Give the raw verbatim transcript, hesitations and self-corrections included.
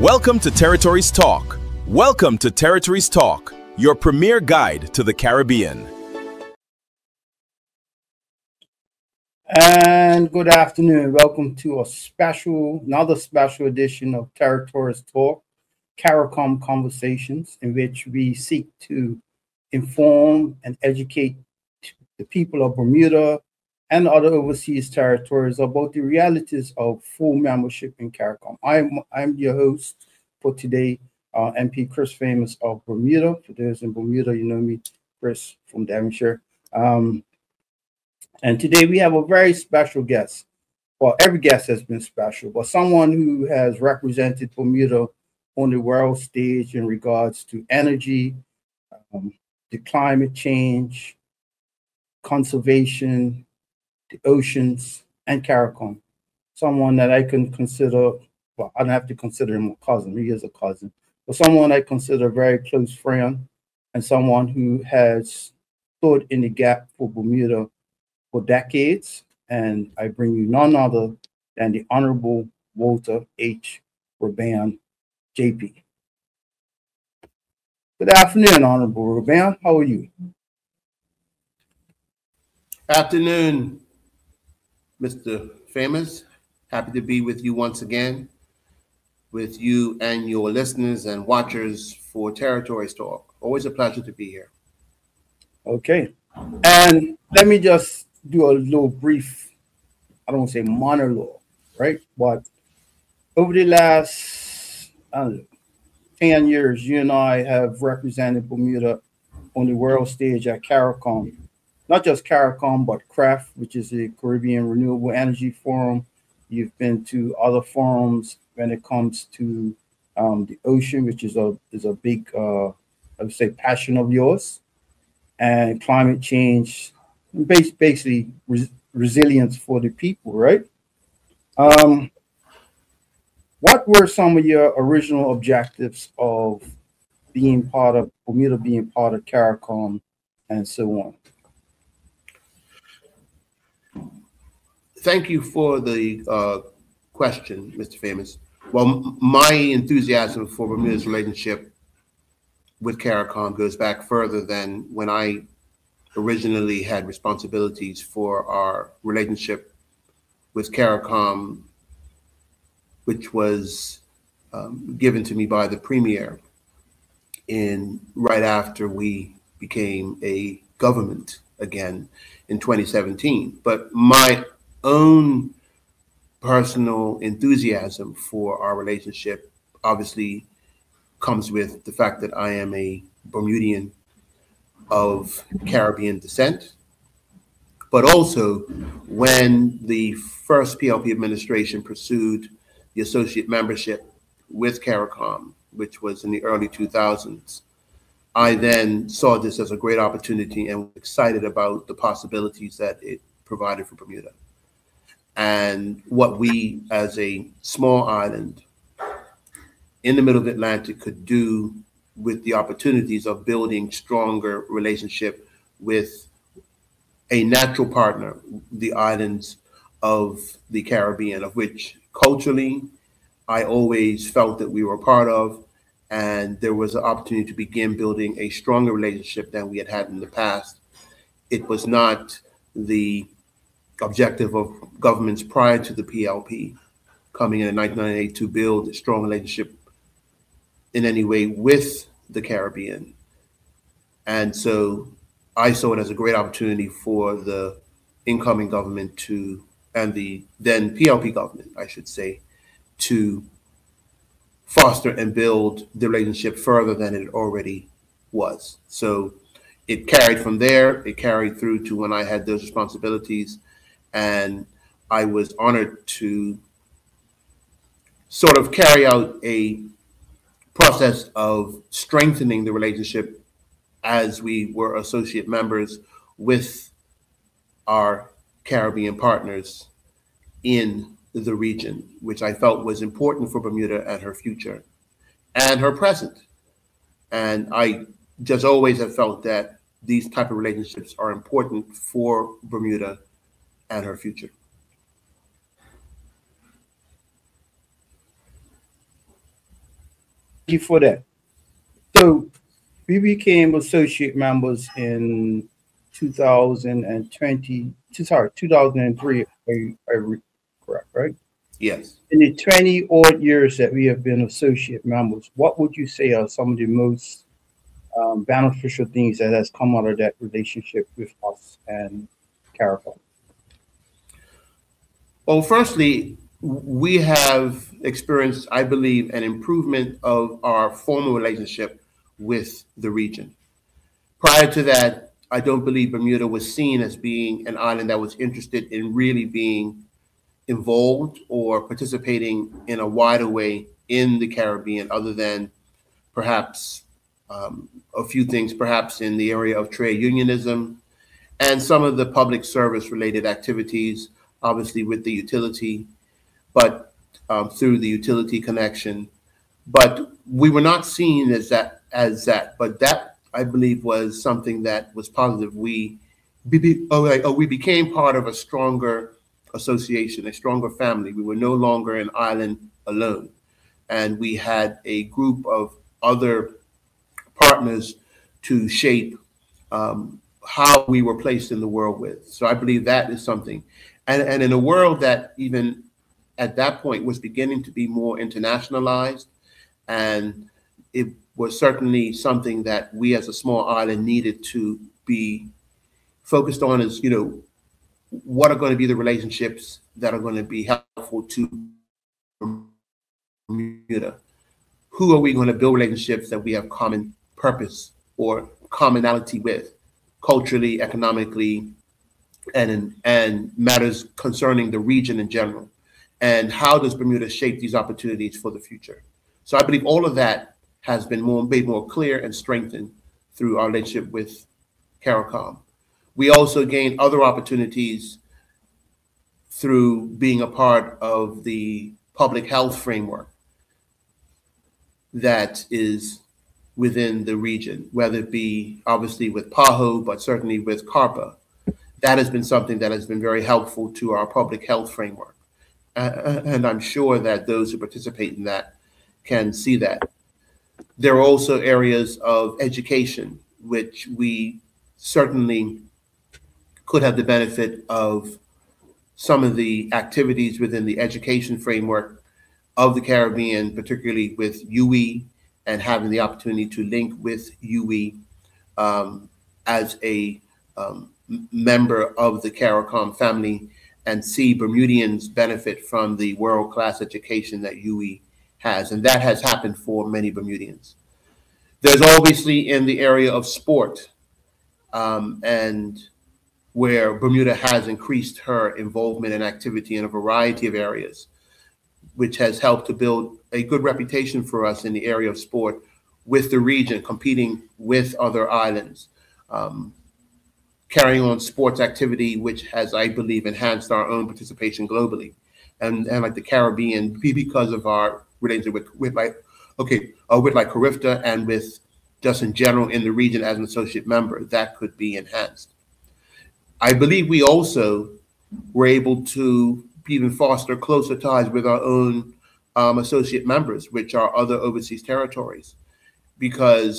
Welcome to Territories Talk. Welcome to Territories Talk, your premier guide to the Caribbean. And good afternoon. Welcome to a special, another special edition of Territories Talk, CARICOM Conversations, in which we seek to inform and educate the people of Bermuda and other overseas territories about the realities of full membership in CARICOM. I'm I'm your host for today, uh, M P Chris Famous of Bermuda. For those in Bermuda, you know me, Chris from Devonshire. Um, and today we have a very special guest. Well, every guest has been special, but someone who has represented Bermuda on the world stage in regards to energy, um, the climate change, conservation, the oceans, and CARICOM. Someone that I can consider, well, I don't have to consider him a cousin, he is a cousin, but someone I consider a very close friend and someone who has stood in the gap for Bermuda for decades. And I bring you none other than the Honorable Walter H. Rabban, J P. Good afternoon, Honorable Rabban. How are you? Afternoon, Mister Famous. Happy to be with you once again, with you and your listeners and watchers for Territories Talk. Always a pleasure to be here. Okay. And let me just do a little brief, I don't want to say monologue, right? But over the last, I don't know, ten years, you and I have represented Bermuda on the world stage at CARICOM. Not just CARICOM, but C R E F, which is the Caribbean Renewable Energy Forum. You've been to other forums when it comes to um, the ocean, which is a is a big, uh, I would say, passion of yours, and climate change, basically res- resilience for the people, right? Um, what were some of your original objectives of being part of Bermuda, being part of CARICOM, and so on? Thank you for the uh, question, Mister Famous. Well, m- my enthusiasm for Bermuda's relationship with CARICOM goes back further than when I originally had responsibilities for our relationship with CARICOM, which was um, given to me by the Premier in right after we became a government again in twenty seventeen. But my own personal enthusiasm for our relationship obviously comes with the fact that I am a Bermudian of Caribbean descent, but also when the first P L P administration pursued the associate membership with CARICOM, which was in the early two thousands, I then saw this as a great opportunity and was excited about the possibilities that it provided for Bermuda. And what we as a small island in the middle of the Atlantic could do with the opportunities of building stronger relationship with a natural partner, the islands of the Caribbean, of which culturally I always felt that we were a part of, and there was an opportunity to begin building a stronger relationship than we had had in the past. It was not the objective of governments prior to the P L P coming in in nineteen ninety-eight to build a strong relationship in any way with the Caribbean. And so I saw it as a great opportunity for the incoming government to, and the then P L P government, I should say, to foster and build the relationship further than it already was. So it carried from there, it carried through to when I had those responsibilities. And I was honored to sort of carry out a process of strengthening the relationship as we were associate members with our Caribbean partners in the region, which I felt was important for Bermuda and her future and her present. And I just always have felt that these type of relationships are important for Bermuda and her future. you for that. So we became associate members in two thousand twenty, sorry, two thousand three, I, I re- correct, right? Yes. In the twenty odd years that we have been associate members, what would you say are some of the most um, beneficial things that has come out of that relationship with us and CARICOM? Well, firstly, we have experienced, I believe, an improvement of our formal relationship with the region. Prior to that, I don't believe Bermuda was seen as being an island that was interested in really being involved or participating in a wider way in the Caribbean, other than perhaps um, a few things, perhaps in the area of trade unionism and some of the public service related activities, obviously with the utility, but um, through the utility connection. But we were not seen as that, as that. But that, I believe, was something that was positive. We, be, oh, like, oh, we became part of a stronger association, a stronger family. We were no longer an island alone. And we had a group of other partners to shape um, how we were placed in the world with. So I believe that is something. And, and in a world that even at that point was beginning to be more internationalized, and it was certainly something that we as a small island needed to be focused on, is, you know, what are going to be the relationships that are going to be helpful to Bermuda? Who are we going to build relationships that we have common purpose or commonality with, culturally, economically, and in, and matters concerning the region in general? And how does Bermuda shape these opportunities for the future? So I believe all of that has been more made more clear and strengthened through our relationship with CARICOM. We also gained other opportunities through being a part of the public health framework that is within the region, whether it be obviously with PAHO, but certainly with CARPA. That has been something that has been very helpful to our public health framework. Uh, and I'm sure that those who participate in that can see that. There are also areas of education, which we certainly could have the benefit of some of the activities within the education framework of the Caribbean, particularly with U E, and having the opportunity to link with U E um, as a um, member of the CARICOM family, and see Bermudians benefit from the world-class education that U E has. And that has happened for many Bermudians. There's obviously in the area of sport, um, and where Bermuda has increased her involvement and activity in a variety of areas, which has helped to build a good reputation for us in the area of sport with the region, competing with other islands, um, carrying on sports activity, which has, I believe, enhanced our own participation globally. And, and like the Caribbean, because of our relationship with, with like, okay, uh, with like CARIFTA and with just in general in the region as an associate member, that could be enhanced. I believe we also were able to even foster closer ties with our own um, associate members, which are other overseas territories, because